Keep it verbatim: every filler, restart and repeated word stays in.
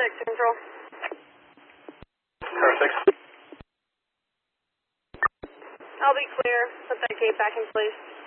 six Central. Tower six. I'll be clear. Put that gate back in place.